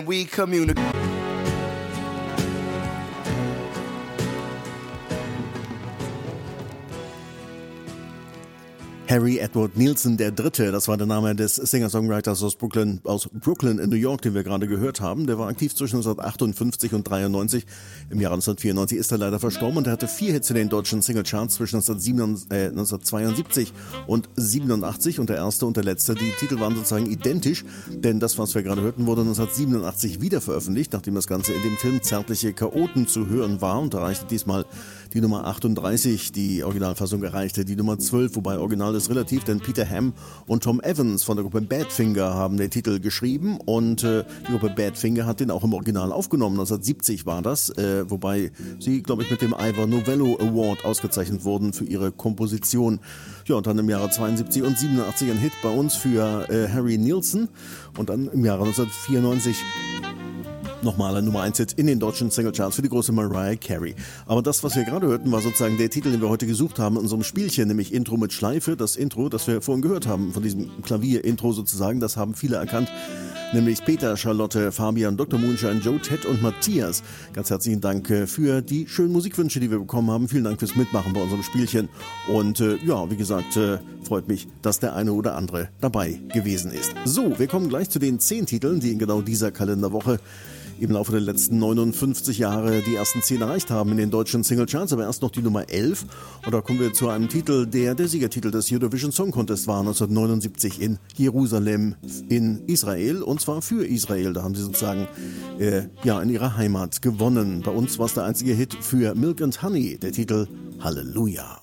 We communicate. Harry Edward Nilsson III., das war der Name des Singer-Songwriters aus Brooklyn in New York, den wir gerade gehört haben. Der war aktiv zwischen 1958 und 93. Im Jahr 1994 ist er leider verstorben und er hatte 4 Hits in den deutschen Singlecharts zwischen 1972 und 87 und der erste und der letzte. Die Titel waren sozusagen identisch, denn das, was wir gerade hörten, wurde 1987 wieder veröffentlicht, nachdem das Ganze in dem Film Zärtliche Chaoten zu hören war und erreichte diesmal die Nummer 38, die Originalfassung erreichte die Nummer 12, wobei Original ist relativ, denn Peter Ham und Tom Evans von der Gruppe Badfinger haben den Titel geschrieben und die Gruppe Badfinger hat den auch im Original aufgenommen. 1970 war das, wobei sie, glaube ich, mit dem Ivor Novello Award ausgezeichnet wurden für ihre Komposition. Ja, und dann im Jahre 72 und 87 ein Hit bei uns für Harry Nilsson und dann im Jahre 1994 nochmal ein Nummer 1 Hit in den deutschen Singlecharts für die große Mariah Carey. Aber das, was wir gerade hörten, war sozusagen der Titel, den wir heute gesucht haben in unserem Spielchen, nämlich Intro mit Schleife. Das Intro, das wir vorhin gehört haben, von diesem Klavier-Intro sozusagen, das haben viele erkannt. Nämlich Peter, Charlotte, Fabian, Dr. Moonshine, Joe, Ted und Matthias. Ganz herzlichen Dank für die schönen Musikwünsche, die wir bekommen haben. Vielen Dank fürs Mitmachen bei unserem Spielchen. Und ja, wie gesagt, freut mich, dass der eine oder andere dabei gewesen ist. So, wir kommen gleich zu den 10 Titeln, die in genau dieser Kalenderwoche im Laufe der letzten 59 Jahre die ersten 10 erreicht haben in den deutschen Singlecharts, aber erst noch die Nummer 11. Und da kommen wir zu einem Titel, der Siegertitel des Eurovision Song Contest war, 1979 in Jerusalem in Israel, und zwar für Israel. Da haben sie sozusagen in ihrer Heimat gewonnen. Bei uns war es der einzige Hit für Milk and Honey, der Titel Halleluja.